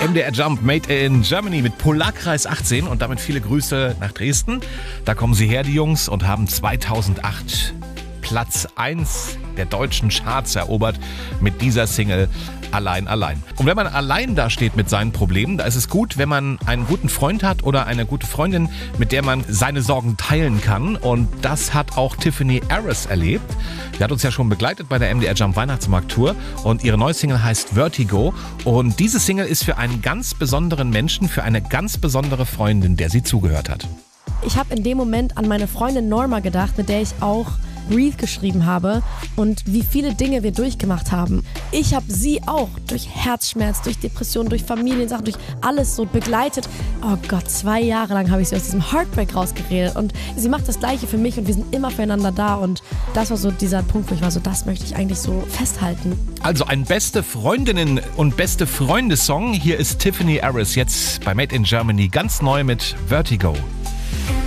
MDR Jump Made in Germany mit Polarkreis 18 und damit viele Grüße nach Dresden. Da kommen sie her, die Jungs, und haben 2008 Platz 1 der deutschen Charts erobert mit dieser Single Allein, allein. Und wenn man allein da steht mit seinen Problemen, da ist es gut, wenn man einen guten Freund hat oder eine gute Freundin, mit der man seine Sorgen teilen kann. Und das hat auch Tiffany Harris erlebt. Sie hat uns ja schon begleitet bei der MDR Jump Weihnachtsmarkt-Tour und ihre neue Single heißt Vertigo. Und diese Single ist für einen ganz besonderen Menschen, für eine ganz besondere Freundin, der sie zugehört hat. Ich habe in dem Moment an meine Freundin Norma gedacht, mit der ich auch Breathe geschrieben habe und wie viele Dinge wir durchgemacht haben. Ich habe sie auch durch Herzschmerz, durch Depressionen, durch Familiensachen, durch alles so begleitet. Oh Gott, 2 Jahre lang habe ich sie aus diesem Heartbreak rausgeredet und sie macht das Gleiche für mich und wir sind immer füreinander da und das war so dieser Punkt, wo ich war so, das möchte ich eigentlich so festhalten. Also ein beste Freundinnen und beste Freunde-Song. Hier ist Tiffany Harris jetzt bei Made in Germany ganz neu mit Vertigo.